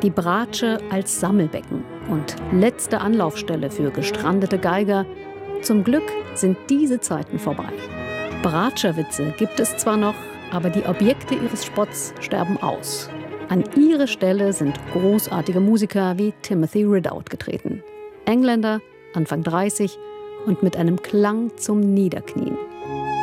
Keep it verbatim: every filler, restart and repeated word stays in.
Die Bratsche als Sammelbecken und letzte Anlaufstelle für gestrandete Geiger. Zum Glück sind diese Zeiten vorbei. Bratscherwitze gibt es zwar noch, aber die Objekte ihres Spotts sterben aus. An ihre Stelle sind großartige Musiker wie Timothy Ridout getreten. Engländer, Anfang dreißig und mit einem Klang zum Niederknien.